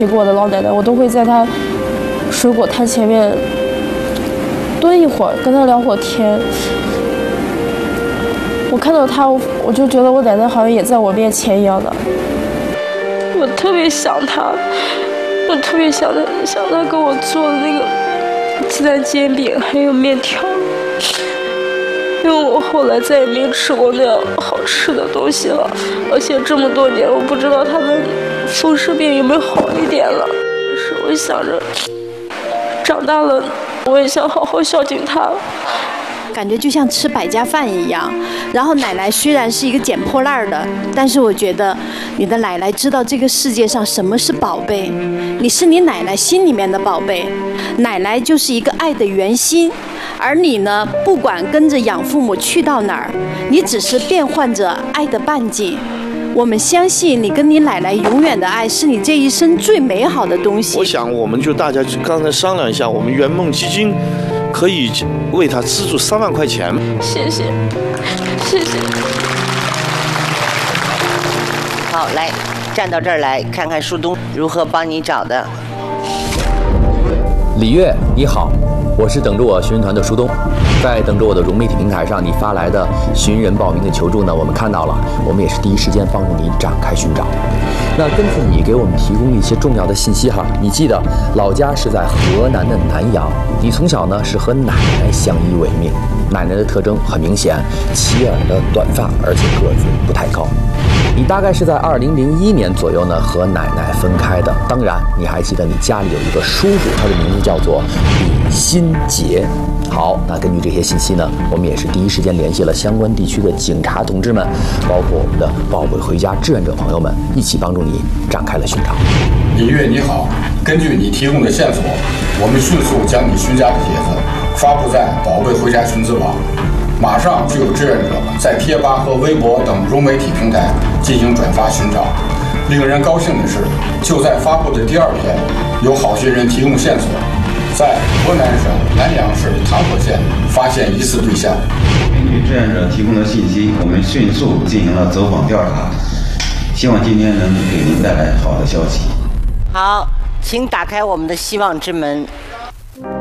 过我的老奶奶，我都会在她水果摊前面蹲一会儿，跟她聊会儿天。我看到她，我就觉得我奶奶好像也在我面前一样的。我特别想她，我特别想她给我做的那个鸡蛋煎饼还有面条，因为我后来再也没吃过那样好吃的东西了，而且这么多年我不知道她的风湿病有没有好一点了。是我想着长大了我也想好好孝敬她， 感觉就像吃百家饭一样。然后奶奶虽然是一个捡破烂的，但是我觉得你的奶奶知道这个世界上什么是宝贝，你是你奶奶心里面的宝贝，奶奶就是一个爱的圆心。而你呢，不管跟着养父母去到哪儿，你只是变换着爱的半径。我们相信你跟你奶奶永远的爱是你这一生最美好的东西。 我想我们就大家刚才商量一下，我们圆梦基金可以为他资助3万块钱。 谢谢，谢谢。 好，来站到这儿来看看树东如何帮你找的。 李月，你好，我是等着我寻人团的树东。在等着我的融媒体平台上，你发来的寻人报名的求助呢，我们看到了，我们也是第一时间帮助你展开寻找。那根据你给我们提供的一些重要的信息哈，你记得老家是在河南的南阳，你从小呢是和奶奶相依为命，奶奶的特征很明显，齐耳的短发，而且个子不太高。你大概是在2001年左右呢和奶奶分开的，当然你还记得你家里有一个叔叔，他的名字叫做李新杰。好，那根据这些信息呢，我们也是第一时间联系了相关地区的警察同志们，包括我们的宝贝回家志愿者朋友们，一起帮助你展开了寻找。 李月你好，根据你提供的线索，我们迅速将你寻家的帖子发布在宝贝回家寻子网，马上就有志愿者在贴吧和微博等融媒体平台进行转发寻找。令人高兴的是，就在发布的第2天，有好心人提供线索，在河南省南阳市唐河县发现疑似对象。 根据志愿者提供的信息，我们迅速进行了走访调查，希望今天能给您带来好的消息。 好，请打开我们的希望之门。